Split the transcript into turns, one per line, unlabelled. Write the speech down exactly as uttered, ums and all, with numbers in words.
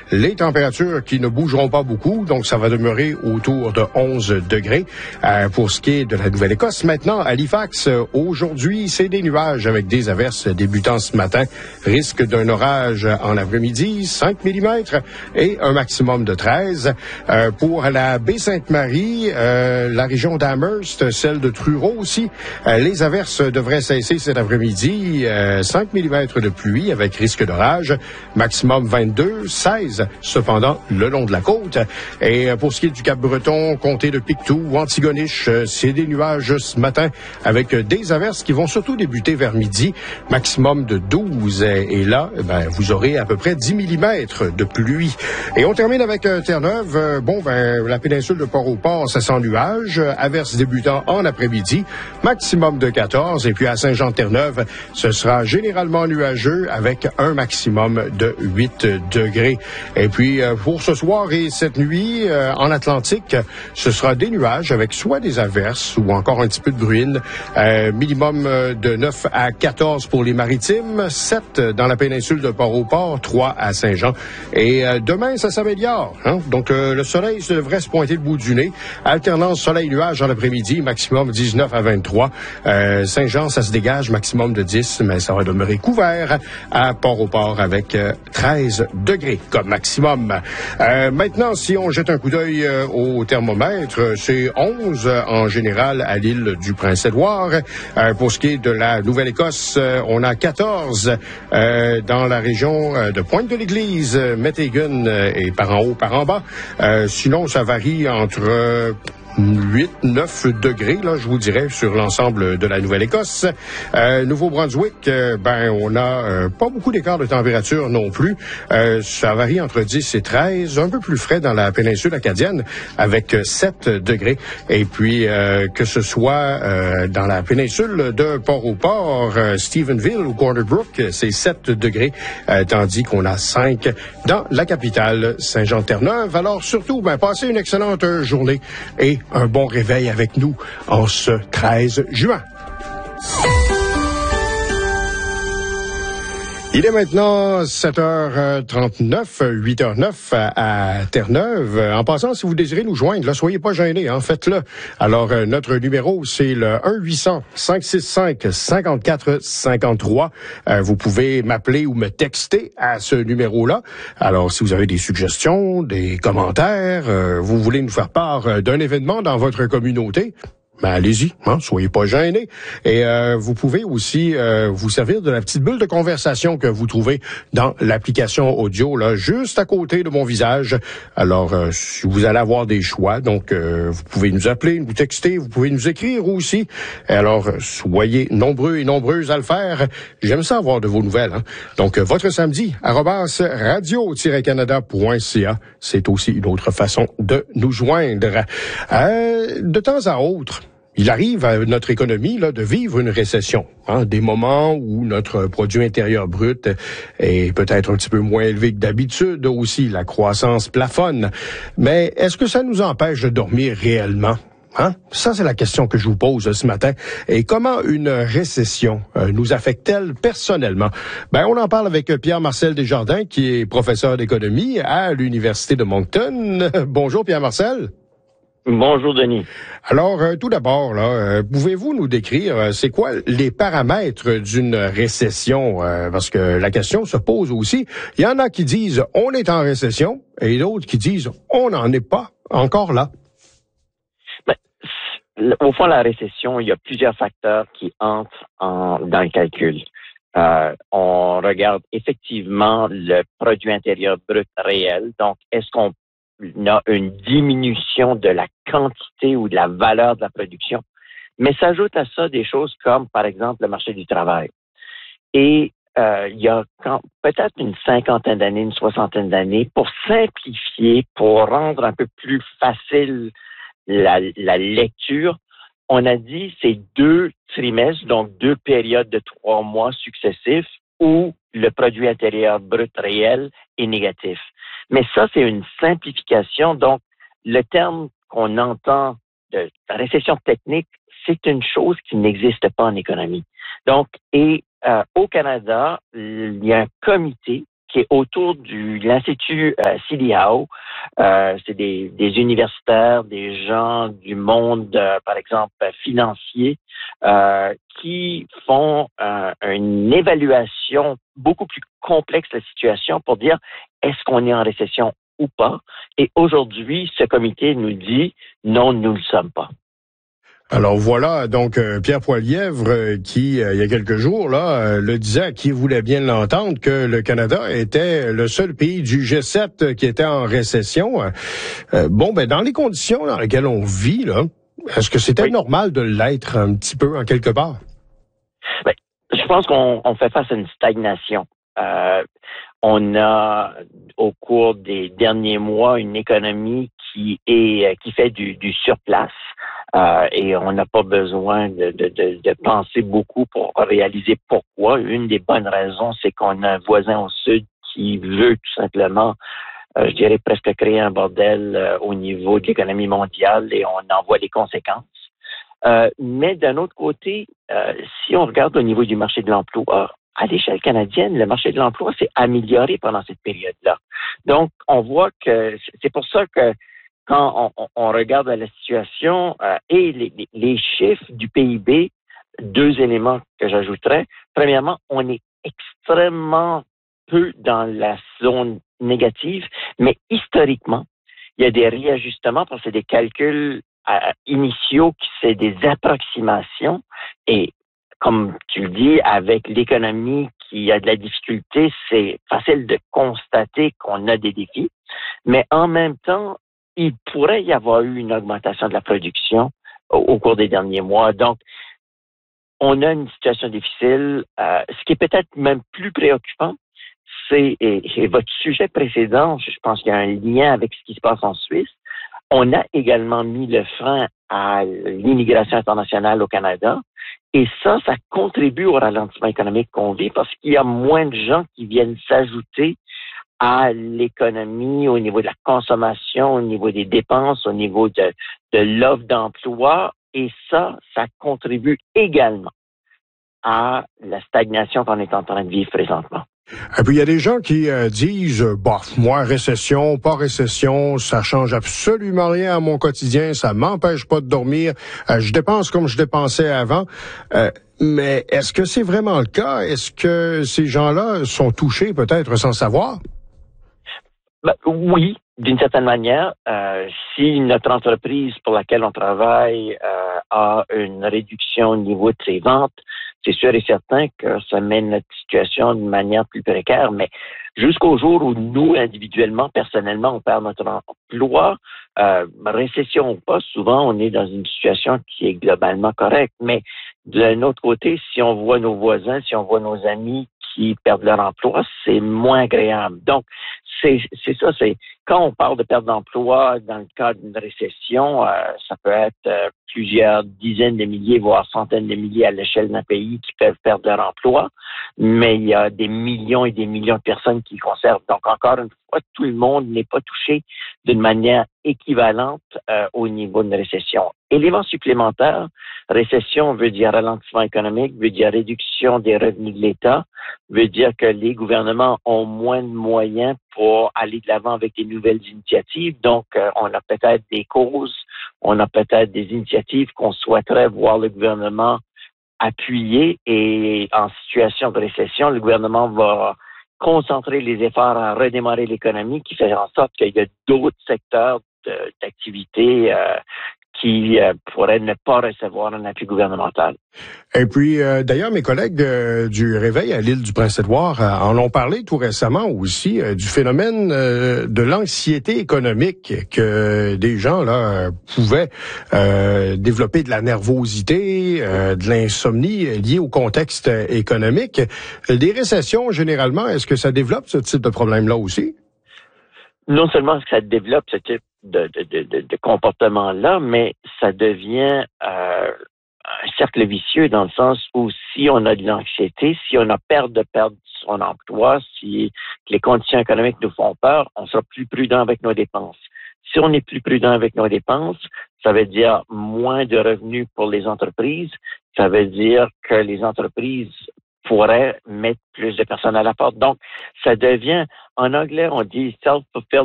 Les températures qui ne bougeront pas beaucoup, donc ça va demeurer autour de onze degrés. Euh, pour ce qui est de la Nouvelle-Écosse, maintenant, Halifax, euh, aujourd'hui, c'est des nuages avec des averses débutant ce matin. Risque d'un orage en après-midi, cinq millimètres et un maximum de treize. Euh, pour la baie Sainte-Marie, euh, la région d'Amherst, celle de Truro aussi, euh, les averses devraient cesser cet après-midi. Euh, cinq millimètres de pluie avec risque d'orage, maximum vingt-deux, seize cependant le long de la côte. Et pour ce qui est du Cap-Breton, comté de Pictou, Antigonish, c'est des nuages ce matin avec des averses qui vont surtout débuter vers midi, maximum de douze. Et là, ben, vous aurez à peu près dix millimètres de pluie. Et on termine avec euh, Terre-Neuve. Bon, ben, la péninsule de Port-au-Port, ça sent nuages, averses débutant en après-midi, maximum de quatorze. Et puis à Saint-Jean-de-Terre-Neuve, ce sera généralement nuageux avec un maximum de huit degrés. Et puis euh, pour ce soir et cette nuit, euh, en Atlantique, ce sera des nuages avec soit des averses ou encore un petit peu de bruine. Euh, minimum de neuf à quatorze pour les maritimes, sept dans la péninsule de Port-au-Port, trois à Saint-Jean. Et euh, demain, ça s'améliore. Hein? Donc euh, le soleil devrait se pointer le bout du nez. Alternance soleil-nuage en après-midi, maximum dix-neuf à vingt-trois. Euh, Saint-Jean, ça se dégage, maximum de dix, mais ça va demeurer couvert à Port-au-Port avec euh, treize degrés comme maximum. Euh, maintenant, si on jette un coup d'œil euh, au thermomètre, c'est onze en général à l'île du Prince-Édouard. Euh, pour ce qui est de la Nouvelle-Écosse, euh, on a quatorze euh, dans la région euh, de Pointe-de-l'Église, Methegan euh, et par en haut, par en bas. Euh, sinon, ça varie entre euh, huit, neuf degrés, là, je vous dirais, sur l'ensemble de la Nouvelle-Écosse. Euh, Nouveau-Brunswick, euh, ben, on a euh, pas beaucoup d'écart de température non plus. Euh, ça varie entre dix et treize, un peu plus frais dans la péninsule acadienne, avec sept degrés. Et puis, euh, que ce soit euh, dans la péninsule de Port-au-Port, euh, Stephenville ou Corner Brook, c'est sept degrés, euh, tandis qu'on a cinq dans la capitale, Saint-Jean-de-Terre-Neuve. Alors, surtout, ben, passez une excellente journée et un bon réveil avec nous en ce treize juin. Il est maintenant sept heures trente-neuf, huit heures neuf à, à Terre-Neuve. En passant, si vous désirez nous joindre, là, soyez pas gênés, hein, faites-le. Alors, euh, notre numéro, c'est le un huit cents, cinq six cinq, cinq quatre cinq trois. Euh, vous pouvez m'appeler ou me texter à ce numéro-là. Alors, si vous avez des suggestions, des commentaires, euh, vous voulez nous faire part euh, d'un événement dans votre communauté, ben allez-y, hein, soyez pas gênés. Et euh, vous pouvez aussi euh, vous servir de la petite bulle de conversation que vous trouvez dans l'application audio, là, juste à côté de mon visage. Alors, euh, si vous allez avoir des choix, donc euh, vous pouvez nous appeler, nous texter, vous pouvez nous écrire aussi. Alors, soyez nombreux et nombreuses à le faire. J'aime ça avoir de vos nouvelles. Hein. Donc, euh, votre samedi, arobase radio-canada point c a, c'est aussi une autre façon de nous joindre. Euh, de temps à autre, il arrive à notre économie là, de vivre une récession. Hein, des moments où notre produit intérieur brut est peut-être un petit peu moins élevé que d'habitude. Aussi, la croissance plafonne. Mais est-ce que ça nous empêche de dormir réellement? Hein? Ça, c'est la question que je vous pose ce matin. Et comment une récession euh, nous affecte-t-elle personnellement? Ben, on en parle avec Pierre-Marcel Desjardins, qui est professeur d'économie à l'Université de Moncton. Bonjour, Pierre-Marcel.
Bonjour, Denis.
Alors, euh, tout d'abord, là, euh, pouvez-vous nous décrire, euh, c'est quoi les paramètres d'une récession? Euh, parce que la question se pose aussi. Il y en a qui disent « on est en récession » et d'autres qui disent « on n'en est pas encore là ».
Ben, au fond, la récession, il y a plusieurs facteurs qui entrent en, dans le calcul. Euh, on regarde effectivement le produit intérieur brut réel. Donc, est-ce qu'on a une diminution de la quantité ou de la valeur de la production? Mais s'ajoute à ça des choses comme, par exemple, le marché du travail. Et euh, il y a quand, peut-être une cinquantaine d'années, une soixantaine d'années, pour simplifier, pour rendre un peu plus facile la, la lecture, on a dit c'est deux trimestres, donc deux périodes de trois mois successifs où le produit intérieur brut réel est négatif. Mais ça, c'est une simplification. Donc, le terme qu'on entend de récession technique, c'est une chose qui n'existe pas en économie. Donc, et euh, au Canada, il y a un comité qui est autour du l'Institut euh, C D A O. Euh, c'est des, des universitaires, des gens du monde, euh, par exemple, financier, euh, qui font euh, une évaluation beaucoup plus complexe de la situation pour dire est-ce qu'on est en récession ou pas. Et aujourd'hui, ce comité nous dit non, nous ne le sommes pas.
Alors voilà, donc euh, Pierre Poilievre euh, qui, euh, il y a quelques jours, là, euh, le disait à qui voulait bien l'entendre que le Canada était le seul pays du G sept euh, qui était en récession. Euh, bon, ben dans les conditions dans lesquelles on vit, là, est-ce que c'était oui. normal de l'être un petit peu en quelque part?
Ben, je pense qu'on on fait face à une stagnation. Euh, on a, au cours des derniers mois, une économie qui est qui fait du, du surplace. Euh, et on n'a pas besoin de, de, de, de penser beaucoup pour réaliser pourquoi. Une des bonnes raisons, c'est qu'on a un voisin au sud qui veut tout simplement, euh, je dirais presque créer un bordel euh, au niveau de l'économie mondiale et on en voit les conséquences. Euh, mais d'un autre côté, euh, si on regarde au niveau du marché de l'emploi, à l'échelle canadienne, le marché de l'emploi s'est amélioré pendant cette période-là. Donc, on voit que c'est pour ça que quand on, on regarde la situation euh, et les, les chiffres du P I B, deux éléments que j'ajouterais. Premièrement, on est extrêmement peu dans la zone négative, mais historiquement, il y a des réajustements parce que c'est des calculs euh, initiaux, qui c'est des approximations. Et comme tu le dis, avec l'économie qui a de la difficulté, c'est facile de constater qu'on a des défis. Mais en même temps, il pourrait y avoir eu une augmentation de la production au, au cours des derniers mois. Donc, on a une situation difficile. Euh, ce qui est peut-être même plus préoccupant, c'est, et, et votre sujet précédent, je pense qu'il y a un lien avec ce qui se passe en Suisse, on a également mis le frein à l'immigration internationale au Canada. Et ça, ça contribue au ralentissement économique qu'on vit parce qu'il y a moins de gens qui viennent s'ajouter à l'économie, au niveau de la consommation, au niveau des dépenses, au niveau de, de l'offre d'emploi. Et ça, ça contribue également à la stagnation qu'on est en train de vivre présentement.
Et puis, il y a des gens qui euh, disent, euh, bof, moi, récession, pas récession, ça change absolument rien à mon quotidien, ça m'empêche pas de dormir, euh, je dépense comme je dépensais avant. Euh, mais est-ce que c'est vraiment le cas? Est-ce que ces gens-là sont touchés peut-être sans savoir?
Ben, oui, d'une certaine manière. Euh, si notre entreprise pour laquelle on travaille euh, a une réduction au niveau de ses ventes, c'est sûr et certain que ça mène notre situation d'une manière plus précaire. Mais jusqu'au jour où nous, individuellement, personnellement, on perd notre emploi, euh, récession ou pas, souvent on est dans une situation qui est globalement correcte. Mais d'un autre côté, si on voit nos voisins, si on voit nos amis qui perdent leur emploi, c'est moins agréable. Donc, c'est, c'est ça, c'est quand on parle de perte d'emploi dans le cadre d'une récession, euh, ça peut être euh, plusieurs dizaines de milliers, voire centaines de milliers à l'échelle d'un pays qui peuvent perdre leur emploi, mais il y a des millions et des millions de personnes qui le conservent. Donc, encore une fois, tout le monde n'est pas touché d'une manière équivalente euh, au niveau d'une récession. Élément supplémentaire, récession veut dire ralentissement économique, veut dire réduction des revenus de l'État, veut dire que les gouvernements ont moins de moyens pour aller de l'avant avec des nouvelles initiatives. Donc, euh, on a peut-être des causes, on a peut-être des initiatives qu'on souhaiterait voir le gouvernement appuyer et en situation de récession, le gouvernement va concentrer les efforts à redémarrer l'économie qui fait en sorte qu'il y a d'autres secteurs de, d'activité euh, qui euh, pourraient ne pas recevoir un appui gouvernemental.
Et puis, euh, d'ailleurs, mes collègues euh, du Réveil à l'île du Prince-Édouard euh, en ont parlé tout récemment aussi euh, du phénomène euh, de l'anxiété économique que des gens là pouvaient euh, développer de la nervosité, euh, de l'insomnie liée au contexte économique. Des récessions, généralement, est-ce que ça développe ce type de problème-là aussi?
Non seulement que ça développe ce type de, de, de, de, de comportement-là, mais ça devient euh, un cercle vicieux dans le sens où si on a de l'anxiété, si on a peur de perdre son emploi, si les conditions économiques nous font peur, on sera plus prudent avec nos dépenses. Si on est plus prudent avec nos dépenses, ça veut dire moins de revenus pour les entreprises. Ça veut dire que les entreprises pourrait mettre plus de personnes à la porte. Donc, ça devient, en anglais, on dit self-fulfilling